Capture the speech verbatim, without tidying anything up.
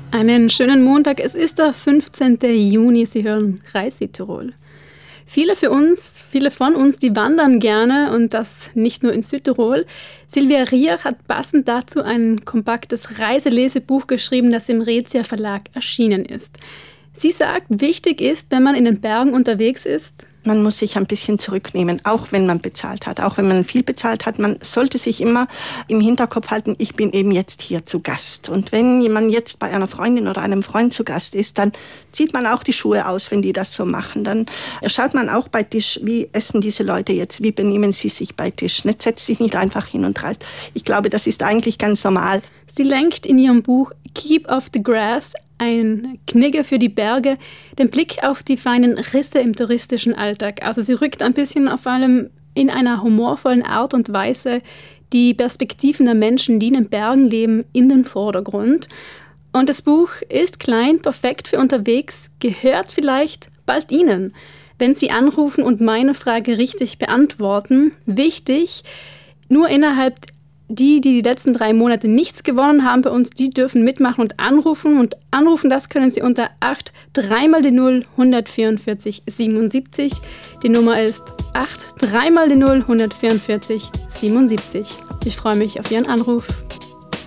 Einen schönen Montag. Es ist der fünfzehnten Juni. Sie hören Reis Südtirol. Viele für uns, viele von uns, die wandern gerne und das nicht nur in Südtirol. Silvia Rier hat passend dazu ein kompaktes Reiselesebuch geschrieben, das im Raetia Verlag erschienen ist. Sie sagt, wichtig ist, wenn man in den Bergen unterwegs ist, man muss sich ein bisschen zurücknehmen, auch wenn man bezahlt hat. Auch wenn man viel bezahlt hat, man sollte sich immer im Hinterkopf halten, ich bin eben jetzt hier zu Gast. Und wenn jemand jetzt bei einer Freundin oder einem Freund zu Gast ist, dann zieht man auch die Schuhe aus, wenn die das so machen. Dann schaut man auch bei Tisch, wie essen diese Leute jetzt, wie benehmen sie sich bei Tisch. Nicht, setzt sich nicht einfach hin und reißt. Ich glaube, das ist eigentlich ganz normal. Sie lenkt in ihrem Buch Keep Off the Grass, ein Knigge für die Berge, den Blick auf die feinen Risse im touristischen Alltag. Also sie rückt ein bisschen auf allem in einer humorvollen Art und Weise die Perspektiven der Menschen, die in den Bergen leben, in den Vordergrund. Und das Buch ist klein, perfekt für unterwegs, gehört vielleicht bald Ihnen. Wenn Sie anrufen und meine Frage richtig beantworten, wichtig, nur innerhalb Die, die die letzten drei Monate nichts gewonnen haben bei uns, die dürfen mitmachen und anrufen. Und anrufen, das können Sie unter acht drei mal die null hundertvierundvierzig siebenundsiebzig. Die Nummer ist acht drei mal die null hundertvierundvierzig siebenundsiebzig. Ich freue mich auf Ihren Anruf.